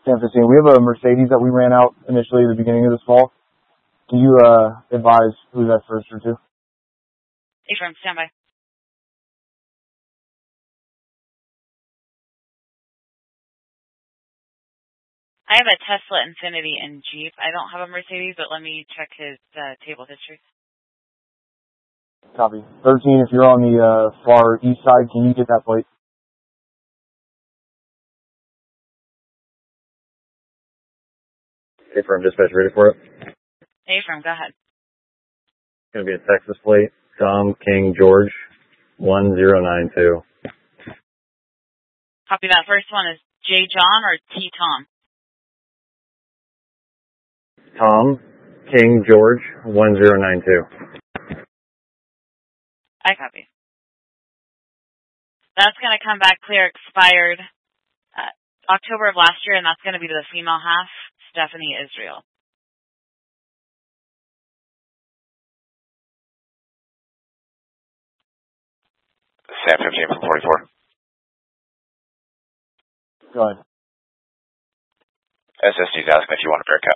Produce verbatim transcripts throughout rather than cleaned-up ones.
San fifteen. We have a Mercedes that we ran out initially at the beginning of this fall. Can you uh, advise who that's registered to? Ephraim, stand by. I have a Tesla Infinity and Jeep. I don't have a Mercedes, but let me check his uh, table history. Copy. thirteen, if you're on the uh, far east side, can you get that plate? Ephraim, dispatch ready for it. Ephraim, go ahead. It's going to be a Texas plate. Tom King George, one zero nine two. Copy that. First one is J. John or T. Tom? Tom King George, one zero nine two. I copy. That's going to come back clear, expired uh, October of last year, and that's going to be to the female half, Stephanie Israel. San fifteen from forty-four. Go ahead. S S D's asking if you want a breakout.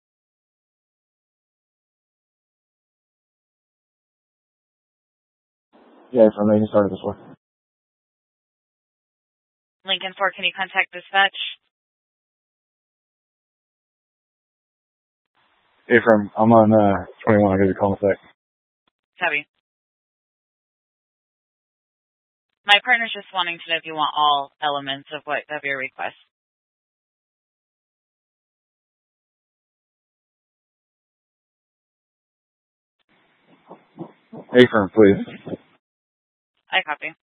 Yeah, from there, you started this one. Lincoln four, can you contact dispatch? Ephraim, I'm on uh, twenty-one. I'll give you a call in a sec. Copy. My partner's just wanting to know if you want all elements of what of your request. Ephraim, please. I copy.